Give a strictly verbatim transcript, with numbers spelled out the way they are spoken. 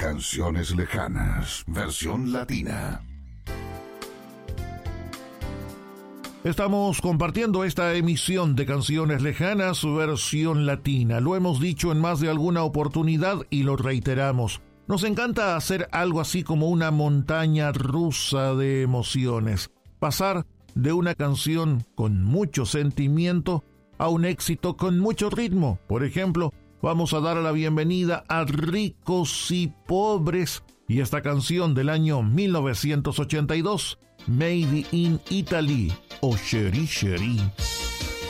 Canciones Lejanas, versión latina. Estamos compartiendo esta emisión de Canciones Lejanas, versión latina. Lo hemos dicho en más de alguna oportunidad y lo reiteramos. Nos encanta hacer algo así como una montaña rusa de emociones. Pasar de una canción con mucho sentimiento a un éxito con mucho ritmo. Por ejemplo, vamos a dar la bienvenida a Ricos y Pobres y esta canción del año mil novecientos ochenta y dos, Made in Italy, o Cherie Cherie.